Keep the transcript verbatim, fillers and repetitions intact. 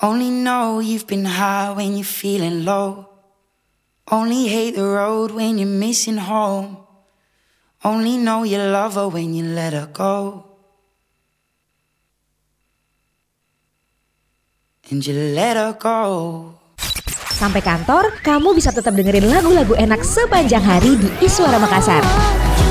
Only know you've been high when you're feeling low. Only hate the road when you're missing home. Only know you love her when you let her go. And you let her go. Sampai kantor, kamu bisa tetap dengerin lagu-lagu enak sepanjang hari di Iswara Makassar.